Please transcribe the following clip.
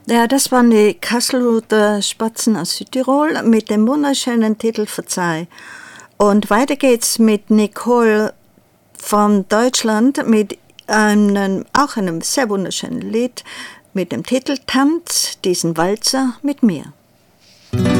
Ja, das waren die Kasseler Spatzen aus Südtirol mit dem wunderschönen Titel Verzeih. Und weiter geht's mit Nicole von Deutschland mit auch einem sehr wunderschönen Lied mit dem Titel Tanz diesen Walzer mit mir.